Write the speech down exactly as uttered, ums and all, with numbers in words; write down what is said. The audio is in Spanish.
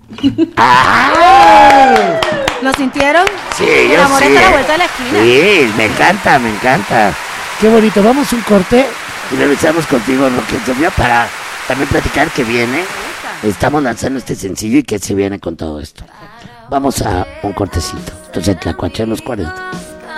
¡Ah! ¿Lo sintieron? Sí, El yo amor sí. está a la vuelta de la esquina. Sí, me encanta, me encanta. Qué bonito. Vamos a un corte y regresamos contigo, Roque Sofía, para también platicar que viene. Estamos lanzando este sencillo y que se viene con todo esto. Vamos a un cortecito. Entonces, Tlacuache en los cuarenta.